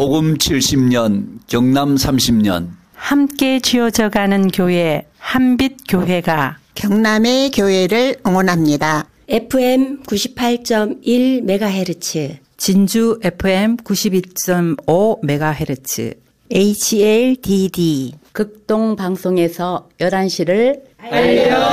복음 70년, 경남 30년. 함께 지어져가는 교회 한빛교회가 경남의 교회를 응원합니다. FM 98.1MHz, 진주 FM 92.5MHz, HLDD 극동방송에서 11시를 알려